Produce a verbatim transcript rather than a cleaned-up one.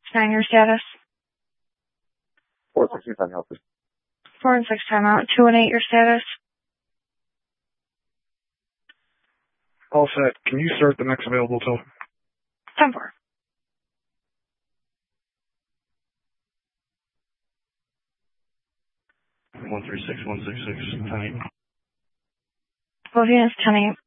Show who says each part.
Speaker 1: nine, your status.
Speaker 2: four sixteen, time help.
Speaker 1: four and six, timeout. two and eight, your status.
Speaker 3: All set. Can you start the next available tow?
Speaker 1: ten four.
Speaker 3: one three six, one six six, ten eight.
Speaker 1: Both units, ten eight.